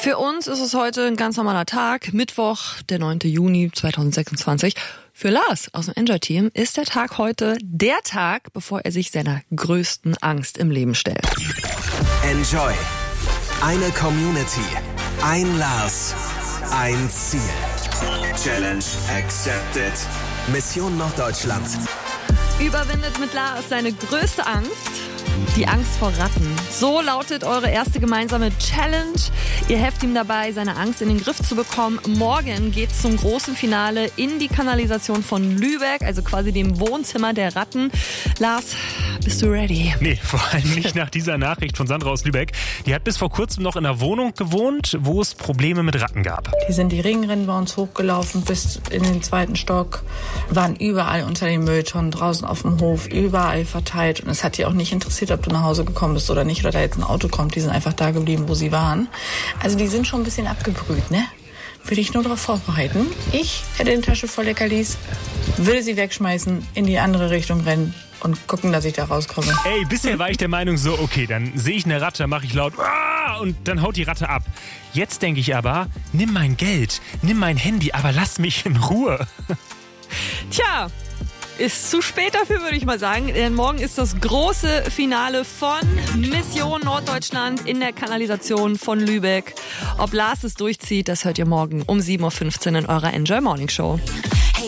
Für uns ist es heute ein ganz normaler Tag, Mittwoch, der 9. Juni 2026. Für Lars aus dem Enjoy-Team ist der Tag heute der Tag, bevor er sich seiner größten Angst im Leben stellt. Enjoy. Eine Community. Ein Lars. Ein Ziel. Challenge accepted. Mission Norddeutschland. Überwindet mit Lars seine größte Angst, die Angst vor Ratten. So lautet eure erste gemeinsame Challenge. Ihr helft ihm dabei, seine Angst in den Griff zu bekommen. Morgen geht's zum großen Finale in die Kanalisation von Lübeck, also quasi dem Wohnzimmer der Ratten. Lars, bist du ready? Nee, vor allem nicht nach dieser Nachricht von Sandra aus Lübeck. Die hat bis vor kurzem noch in einer Wohnung gewohnt, wo es Probleme mit Ratten gab. Die sind die Ringrennen bei uns hochgelaufen bis in den 2. Stock, waren überall unter den Mülltonnen, draußen auf dem Hof, überall verteilt. Und es hat die auch nicht interessiert, ob du nach Hause gekommen bist oder nicht, oder da jetzt ein Auto kommt. Die sind einfach da geblieben, wo sie waren. Also die sind schon ein bisschen abgebrüht, ne? Würde ich nur darauf vorbereiten. Ich hätte eine Tasche voll Leckerlis, würde sie wegschmeißen, in die andere Richtung rennen und gucken, dass ich da rauskomme. Ey, bisher war ich der Meinung so, okay, dann sehe ich eine Ratte, mache ich laut und dann haut die Ratte ab. Jetzt denke ich aber, nimm mein Geld, nimm mein Handy, aber lass mich in Ruhe. Tja, ist zu spät dafür, würde ich mal sagen. Denn morgen ist das große Finale von Mission Norddeutschland in der Kanalisation von Lübeck. Ob Lars es durchzieht, das hört ihr morgen um 7.15 Uhr in eurer Enjoy Morning Show.